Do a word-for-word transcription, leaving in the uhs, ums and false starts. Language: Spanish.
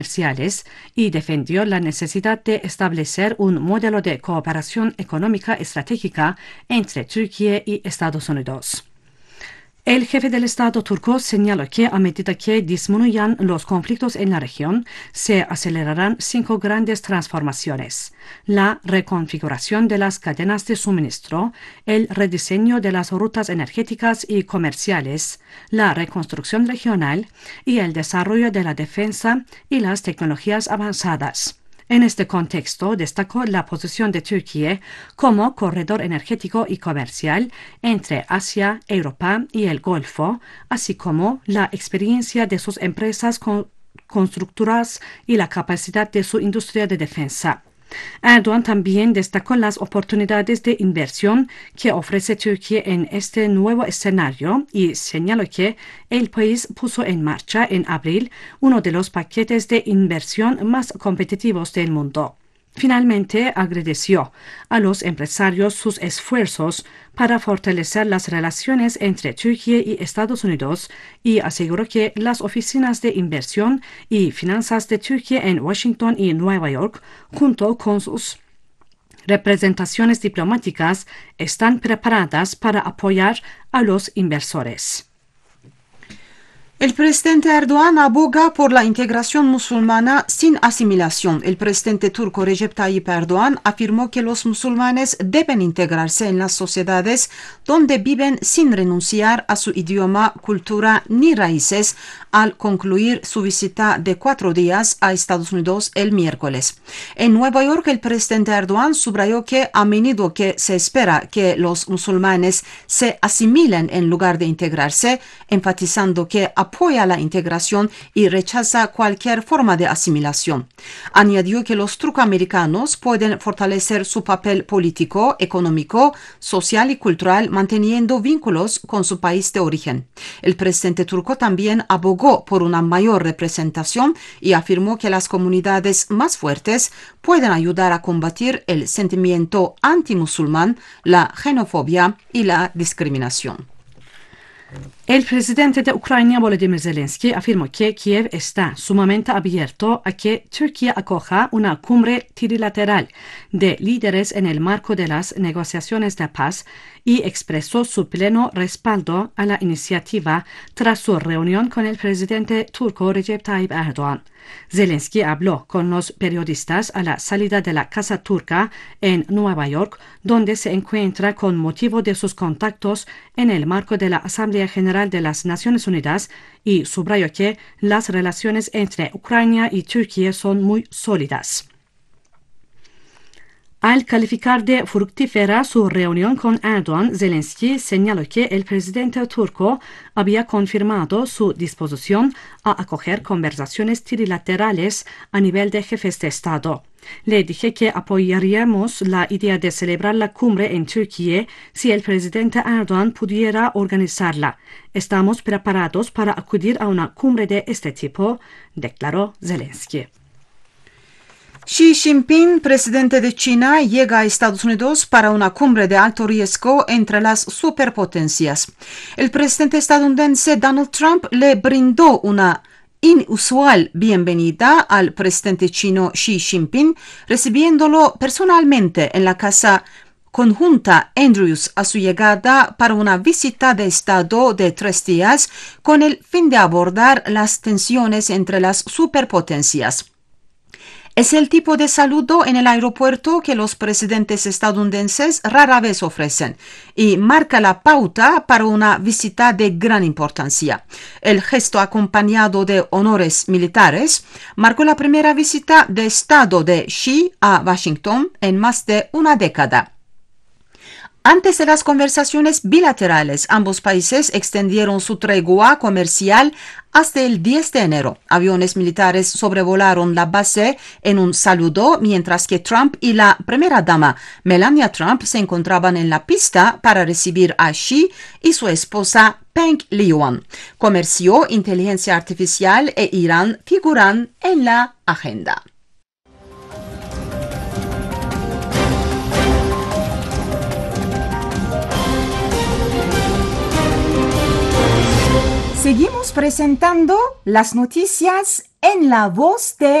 comerciales y defendió la necesidad de establecer un modelo de cooperación económica estratégica entre Turquía y Estados Unidos. El jefe del Estado turco señaló que a medida que disminuyan los conflictos en la región, se acelerarán cinco grandes transformaciones: la reconfiguración de las cadenas de suministro, el rediseño de las rutas energéticas y comerciales, la reconstrucción regional y el desarrollo de la defensa y las tecnologías avanzadas. En este contexto, destacó la posición de Turquía como corredor energético y comercial entre Asia, Europa y el Golfo, así como la experiencia de sus empresas con- constructoras y la capacidad de su industria de defensa. Erdoğan también destacó las oportunidades de inversión que ofrece Turquía en este nuevo escenario y señaló que el país puso en marcha en abril uno de los paquetes de inversión más competitivos del mundo. Finalmente, agradeció a los empresarios sus esfuerzos para fortalecer las relaciones entre Turquía y Estados Unidos y aseguró que las oficinas de inversión y finanzas de Turquía en Washington y Nueva York, junto con sus representaciones diplomáticas, están preparadas para apoyar a los inversores. El presidente Erdoğan aboga por la integración musulmana sin asimilación. El presidente turco Recep Tayyip Erdoğan afirmó que los musulmanes deben integrarse en las sociedades donde viven sin renunciar a su idioma, cultura ni raíces al concluir su visita de cuatro días a Estados Unidos el miércoles. En Nueva York, el presidente Erdoğan subrayó que a menudo que se espera que los musulmanes se asimilen en lugar de integrarse, enfatizando que apoya la integración y rechaza cualquier forma de asimilación. Añadió que los turcoamericanos pueden fortalecer su papel político, económico, social y cultural manteniendo vínculos con su país de origen. El presidente turco también abogó por una mayor representación y afirmó que las comunidades más fuertes pueden ayudar a combatir el sentimiento antimusulmán, la xenofobia y la discriminación. El presidente de Ucrania, Volodymyr Zelensky, afirmó que Kiev está sumamente abierto a que Turquía acoja una cumbre trilateral de líderes en el marco de las negociaciones de paz y expresó su pleno respaldo a la iniciativa tras su reunión con el presidente turco Recep Tayyip Erdoğan. Zelensky habló con los periodistas a la salida de la Casa Turca en Nueva York, donde se encuentra con motivo de sus contactos en el marco de la Asamblea General de las Naciones Unidas y subrayó que las relaciones entre Ucrania y Turquía son muy sólidas. Al calificar de fructífera su reunión con Erdoğan, Zelensky señaló que el presidente turco había confirmado su disposición a acoger conversaciones trilaterales a nivel de jefes de Estado. Le dije que apoyaríamos la idea de celebrar la cumbre en Turquía si el presidente Erdoğan pudiera organizarla. Estamos preparados para acudir a una cumbre de este tipo, declaró Zelensky. Xi Jinping, presidente de China, llega a Estados Unidos para una cumbre de alto riesgo entre las superpotencias. El presidente estadounidense Donald Trump le brindó una inusual bienvenida al presidente chino Xi Jinping, recibiéndolo personalmente en la casa conjunta Andrews a su llegada para una visita de Estado de tres días con el fin de abordar las tensiones entre las superpotencias. Es el tipo de saludo en el aeropuerto que los presidentes estadounidenses rara vez ofrecen y marca la pauta para una visita de gran importancia. El gesto acompañado de honores militares marcó la primera visita de Estado de Xi a Washington en más de una década. Antes de las conversaciones bilaterales, ambos países extendieron su tregua comercial hasta el diez de enero. Aviones militares sobrevolaron la base en un saludo, mientras que Trump y la primera dama Melania Trump se encontraban en la pista para recibir a Xi y su esposa Peng Liyuan. Comercio, inteligencia artificial e Irán figuran en la agenda. Seguimos presentando las noticias en la voz de